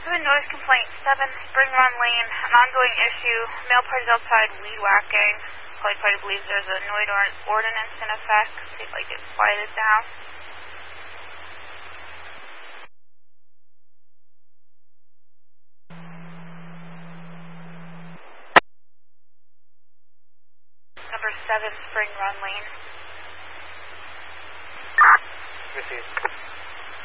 7 noise complaint, 7 Spring Run Lane, an ongoing issue, male parties outside weed whacking. Collie Party believes there's a noise ordinance in effect. See if I can quiet it down. Number 7 Spring Run Lane. Received.